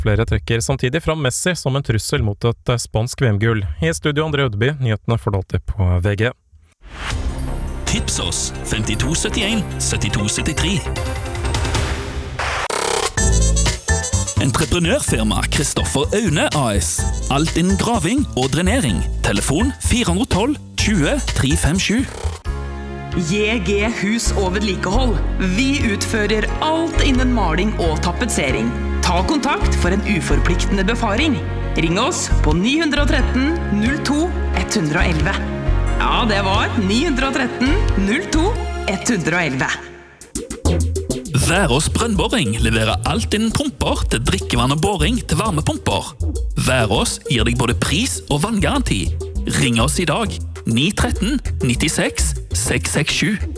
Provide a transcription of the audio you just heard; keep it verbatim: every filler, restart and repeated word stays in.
Flere trekker samtidig fram Messi som en trussel mot et spansk V M-gull. I studio André Ødeby, nyhetene får du alltid på V G. Tips oss femtito syttien syttito syttitre. Entreprenørfirma Kristoffer Aune A S. Alt innen graving og drenering. Telefon fire ett to tjue tre fem sju. J G Hus og vedlikehold. Vi utfører alt innen maling og tapetsering. Ta kontakt for en uforpliktende befaring. Ring oss på ni ett tre null to ett ett ett. Ja, det var ni ett tre null to ett ett ett. Værås Brønnboring leverer alt innen pumper til drikkevann og boring til varmepumper. Værås gir deg både pris og vanngaranti. Ring oss i dag ni ett tre ni seks seks seks sju.